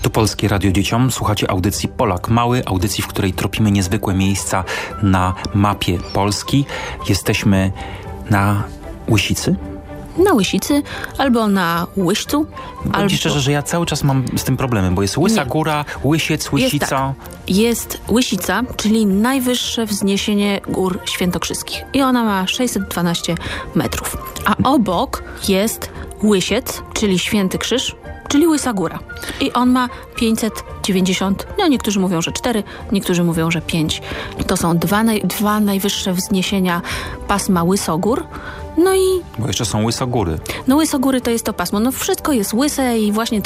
To Polskie Radio Dzieciom. Słuchacie audycji Polak Mały, audycji, w której tropimy niezwykłe miejsca na mapie Polski. Jesteśmy na Łysicy. Na Łysicy, albo na Łyścu. Powiem ci szczerze, że ja cały czas mam z tym problemy, bo jest Łysa Góra, Łysiec, Łysica. Jest Łysica, czyli najwyższe wzniesienie gór świętokrzyskich. I ona ma 612 metrów. A obok jest Łysiec, czyli Święty Krzyż, czyli Łysa Góra. I on ma 590, no niektórzy mówią, że 4, niektórzy mówią, że 5. To są dwa najwyższe wzniesienia pasma Łysogór. No i... Bo jeszcze są Łysogóry. No Łysogóry to jest to pasmo. No wszystko jest łyse i właśnie